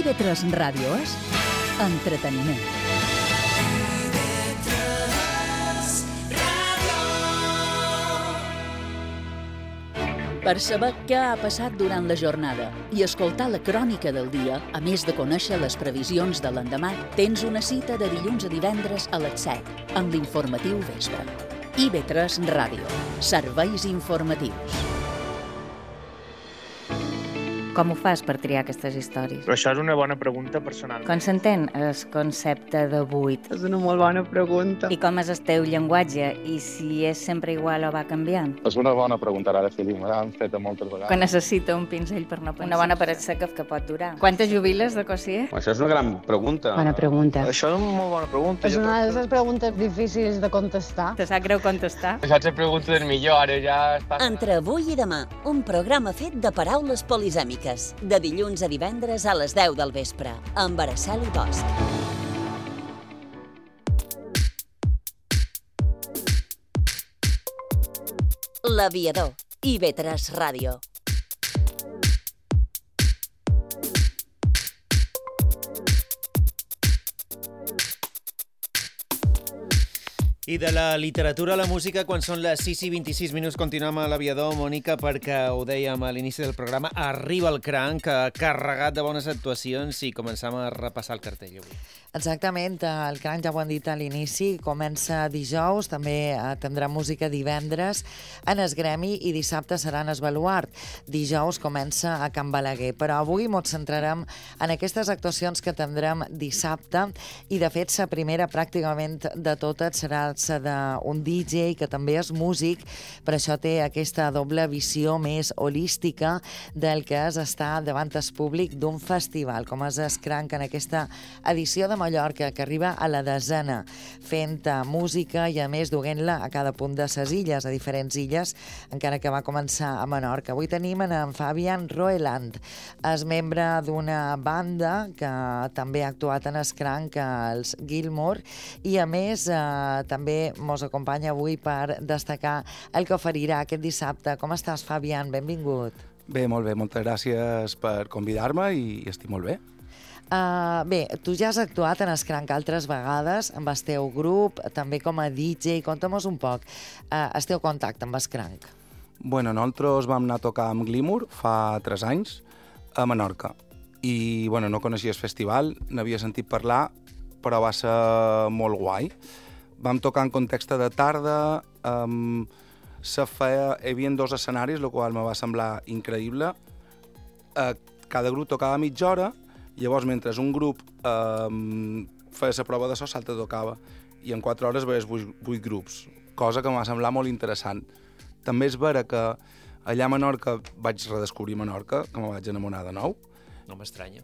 IB3 Ràdio és entreteniment. Per saber què ha passat durant la jornada i escoltar la crònica del dia, a més de conèixer les previsions de l'endemà, tens una cita de dilluns a divendres a les 7 amb l'informatiu Vespre. IB3 Ràdio. Serveis informatius. Com ho fas per triar aquestes històries? Però això és una bona pregunta personal. Com s'entén el concepte de buit? És una molt bona pregunta. I com és el teu llenguatge? I si és sempre igual o va canviant? És una bona pregunta, Araceli. Me l'han fet moltes vegades. Que necessita un pinzell per no pensar. Una bona paret seca que pot durar. Quantes jubiles de Cossier? Això és una gran pregunta. Bona pregunta. Això és una molt bona pregunta. És una de les preguntes difícils de contestar. Te sap greu contestar? Això és la pregunta del millor, ara ja està... Entre avui i demà, un programa fet de paraules polisèmiques. De dilluns a divendres a les 10 del vespre, amb Araceli Bosch. L'Aviador, IB3 Ràdio. I de la literatura a la música, quan són les 6 i 26 minuts, continuem a l'Aviador, Mònica, perquè ho dèiem a l'inici del programa, arriba el Cranc, carregat de bones actuacions, i començam a repassar el cartell avui. Exactament, el Cranc ja ho han dit a l'inici, comença dijous, també tindrà música divendres en el Gremi i dissabte serà en el Baluart. Dijous comença a Can Balaguer, però avui ens centrarem en aquestes actuacions que tindrem dissabte i de fet la primera pràcticament de totes serà d'un DJ que també és músic, per això té aquesta doble visió més holística del que és estar davant el públic d'un festival, com és el Cranc en aquesta edició de Mallorca, que arriba a la 10a, fent música i a més duent-la a cada punt de ses illes, a diferents illes, encara que va començar a Menorca. Avui tenim en Fabian Roeland, és membre d'una banda que també ha actuat en el Cranc, els Gilmore, i a més també mos acompanya avui per destacar el que oferirà aquest dissabte. Com estàs, Fabian? Benvingut. Bé, molt bé. Moltes gràcies per convidar-me i estic molt bé. Bé, tu ja has actuat en el Cranc altres vegades amb el teu grup, també com a DJ. Conta'm-nos un poc el teu contacte amb el Cranc. Bueno, nosaltres vam anar a tocar amb Glimmer fa 3 anys a Menorca. I, bueno, no coneixia el festival, n'havia sentit parlar, però va ser molt guai. Vam tocar en context de tarda, hi havia 2 escenaris, el qual me va semblar increïble. Cada grup tocava mitja hora, llavors mentre un grup feia la prova de so, l'altre tocava. I en 4 hores veies 8 grups, cosa que em va semblar molt interessant. També és vera que allà a Menorca vaig redescobrir Menorca, que me vaig enamorar de nou. No m'estranya.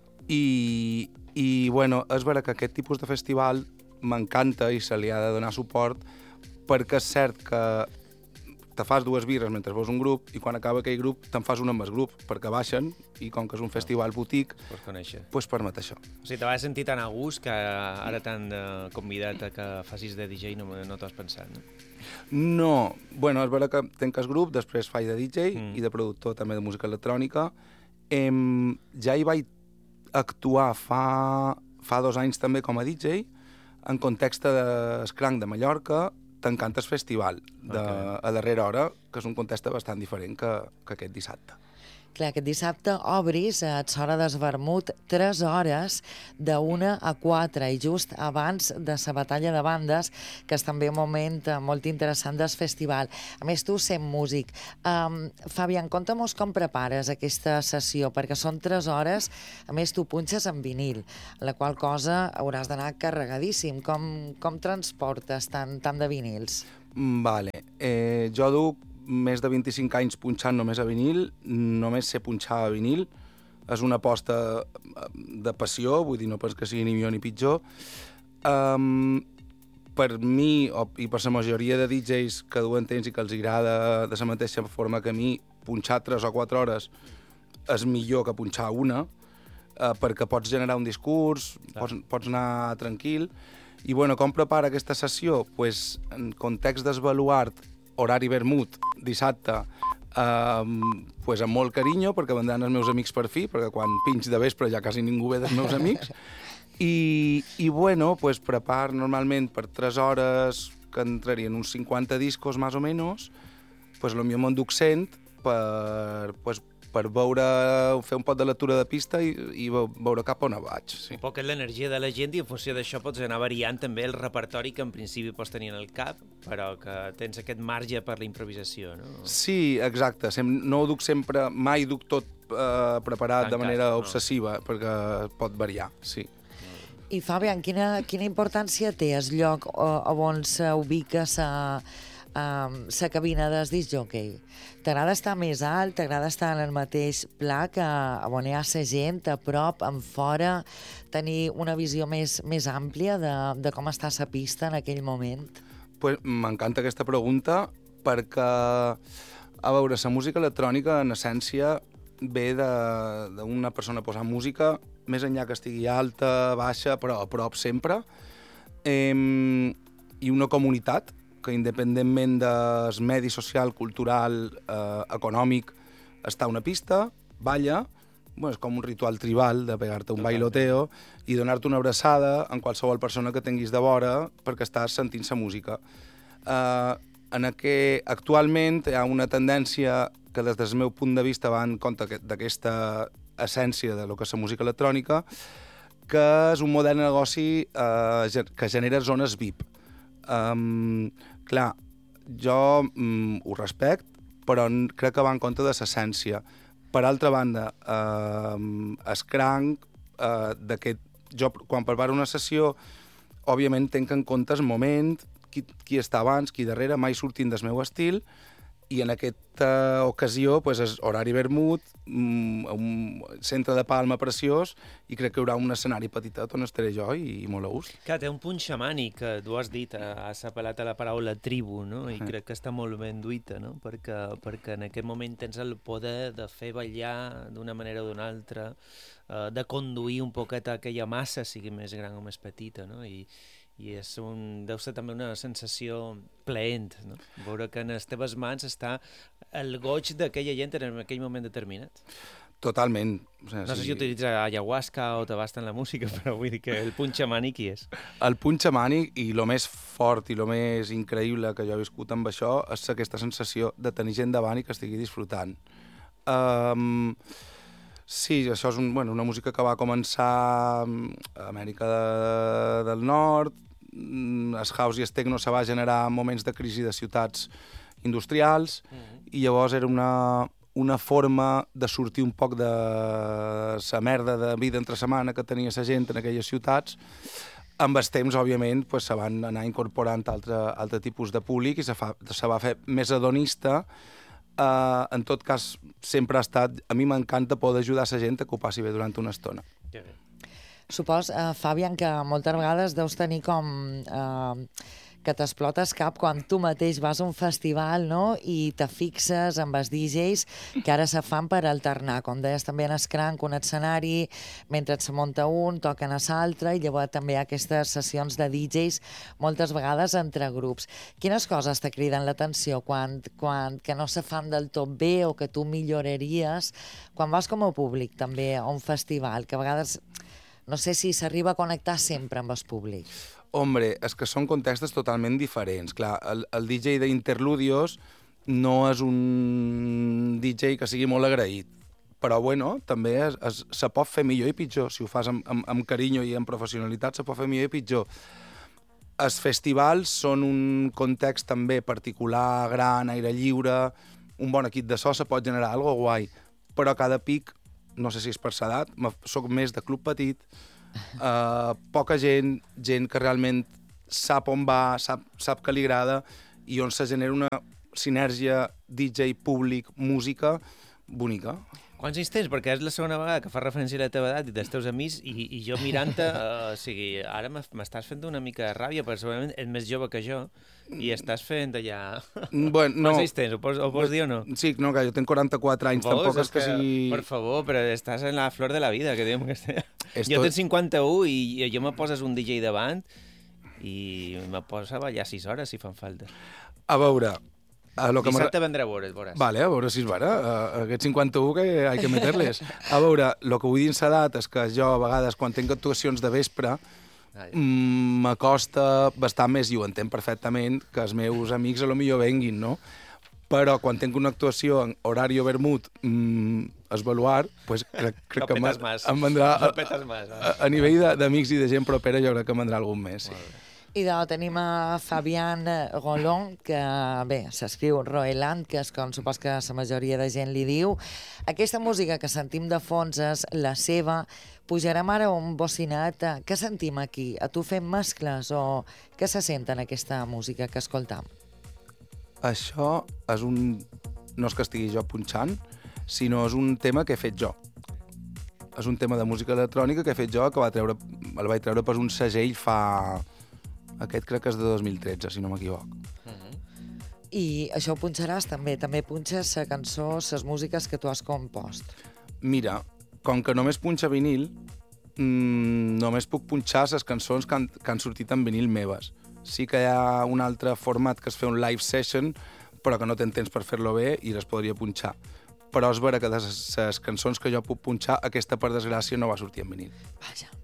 I bueno, és vera que aquest tipus de festival m'encanta i se li ha de donar suport, perquè és cert que te fas 2 birres mentre veus un grup i quan acaba aquell grup te'n fas un amb el grup, perquè baixen i com que és un festival boutique, doncs permet això. O sigui, te vas sentir tan a gust que ara t'han convidat a que facis de DJ, no t'ho has pensat, no? No, bueno, és vera que tenc el grup, després faig de DJ i de productor també de música electrònica. Ja hi vaig actuar fa 2 anys també com a DJ, en context del Cranc de Mallorca, tancant el festival a darrera hora, que és un context bastant diferent que aquest dissabte. Clar, aquest dissabte obris a l'hora d'esvermut 3 hores de 1 a 4 i just abans de la batalla de bandes, que és també un moment molt interessant del festival. A més, tu sent músic. Fabian, conta'm-nos com prepares aquesta sessió, perquè són 3 hores, a més tu punxes en vinil, la qual cosa hauràs d'anar carregadíssim. Com transportes tant de vinils? Vale. Jo duc més de 25 anys punxant només a vinil, només sé punxar a vinil, és una aposta de passió, vull dir, no pas que sigui ni millor ni pitjor. Per mi, i per la majoria de DJs que duen temps i que els agrada de la mateixa forma que a mi, punxar 3 o 4 hores és millor que punxar una, perquè pots generar un discurs, pots anar tranquil. I bueno, com prepara aquesta sessió? Pues, en context d'esbaluart, horari vermut, dissabte, pues amb molt carinyo, perquè vendran els meus amics per fi, perquè quan pinx de vespre ja quasi ningú ve dels meus amics. I bueno, pues preparo normalment per 3 hores, que entrarien uns 50 discos, més o menys, pues potser me'n duc 100 per veure, fer un pot de lectura de pista i veure cap on vaig. Sí. Un poc és l'energia de la gent i en funció d'això pots anar variant també el repertori que en principi pots tenir en el cap, però que tens aquest marge per la improvisació, no? Sí, exacte. No ho duc sempre, mai duc tot preparat de manera obsessiva, perquè pot variar, sí. I Fabián, quina importància té el lloc on s'ubica la cabina del disc jockey? T'agrada estar més alt? T'agrada estar en el mateix pla que on hi ha la gent, a prop, en fora, tenir una visió més àmplia de com està la pista en aquell moment? Pues m'encanta aquesta pregunta perquè, a veure, la música electrònica, en essència, ve d'una persona posant música, més enllà que estigui alta, baixa, però a prop sempre, i una comunitat que, independentment del medi social, cultural, econòmic, està a una pista, balla, és com un ritual tribal de pegar-te un bailoteo i donar-te una abraçada en qualsevol persona que tinguis de vora perquè estàs sentint la música. En què actualment hi ha una tendència que des del meu punt de vista va en compte d'aquesta essència de lo que és la música electrònica, que és un model de negoci que genera zones VIP. Clar, jo ho respecto, però crec que va en compte de l'essència. Per altra banda, el cranc, jo quan preparo una sessió, òbviament tenc en compte el moment, qui està abans, qui darrere, mai sortint del meu estil, i en aquesta ocasió és horari vermut, un centre de Palma preciós, i crec que hi haurà un escenari petitet on estaré jo i molt a gust. Clar, té un punt xamànic, tu has dit, has apel·lat a la paraula tribu, no? I crec que està molt ben duita, no? Perquè en aquest moment tens el poder de fer ballar d'una manera o d'una altra, de conduir un poquet a aquella massa, sigui més gran o més petita, no? I deu ser també una sensació plaent, no? Veure que en les teves mans està el goig d'aquella gent en aquell moment determinat. Totalment. No sé si utilitza ayahuasca o te basta en la música, però vull dir que el punt xamànic hi és. El punt xamànic i el més fort i el més increïble que jo he viscut amb això és aquesta sensació de tenir gent davant i que estigui disfrutant. Sí, això és una música que va començar a Amèrica del Nord, el house i el techno se va generar en moments de crisi de ciutats industrials, i llavors era una forma de sortir un poc de la merda de vida entre setmana que tenia la gent en aquelles ciutats. Amb el temps, òbviament, se van anar incorporant altre tipus de públic i se va fer més hedonista. En tot cas, sempre ha estat... A mi m'encanta poder ajudar la gent a que ho passi bé durant una estona. Supos, Fabián, que moltes vegades deus tenir com... que t'explotes cap quan tu mateix vas a un festival, no?, i te fixes amb els DJs que ara se fan per alternar. Com deies, també en el cranc, un escenari, mentre se munta un, toquen a l'altre, i llavors també hi ha aquestes sessions de DJs, moltes vegades entre grups. Quines coses te criden l'atenció que no se fan del tot bé o que tu milloraries quan vas com a públic també a un festival, que a vegades no sé si s'arriba a connectar sempre amb el públic? Hombre, és que són contextos totalment diferents. Clar, el DJ d'Interludios no és un DJ que sigui molt agraït, però bueno, també se pot fer millor i pitjor. Si ho fas amb carinyo i amb professionalitat, se pot fer millor i pitjor. Els festivals són un context també particular, gran, aire lliure, un bon equip de so se pot generar alguna cosa guai, però cada pic, no sé si és per l'edat, soc més de club petit, poca gent que realment sap on va, sap que li agrada, i on se genera una sinergia DJ, públic, música bonica. Quants anys tens? Perquè és la segona vegada que fas referència a la teva edat i dels teus amics, i jo mirant-te, o sigui, ara m'estàs fent una mica de ràbia, perquè segurament ets més jove que jo, i estàs fent allà... Bueno, no. Quants anys tens? Ho pots dir o no? Sí, no, que jo tenc 44 anys, tampoc és que sigui... Per favor, però estàs en la flor de la vida, que diguem que estem... Jo tenc 51 i jo me poses un DJ davant i me posa a ballar 6 hores si fan falta. A veure, Dissabte vendrà a veuràs. Vale, a veure si és vera. Aquests 51 que hay que meterles. A veure, el que vull dir en sedat és que jo, a vegades, quan tinc actuacions de vespre, m'acosta bastant més, i ho entenc perfectament, que els meus amics a lo millor venguin, no? Però quan tinc una actuació en horario vermut es baluart, pues crec que em vendrà... A nivell d'amics i de gent propera, jo crec que em vendrà algun més, sí. I tenim a Fabián Rolón, que bé, s'escriu Roeland, que és com supos que la majoria de gent li diu. Aquesta música que sentim de fons és la seva. Pujarem ara un bocinet. Què sentim aquí? A tu fem mescles o què se sent en aquesta música que escoltam? Això és no és que estigui jo punxant, sinó és un tema que he fet jo. És un tema de música electrònica que he fet jo, que el vaig treure per un segell fa... Aquest crec que és de 2013, si no m'equivoc. I això ho punxaràs també? També punxes la cançó, les músiques que tu has compost? Mira, com que només punxa vinil, només puc punxar les cançons que han sortit en vinil meves. Sí que hi ha un altre format que es fa un live session, però que no tens temps per fer-lo bé i les podria punxar. Però és vera que de les cançons que jo puc punxar, aquesta, per desgràcia, no va sortir en vinil. Vaja.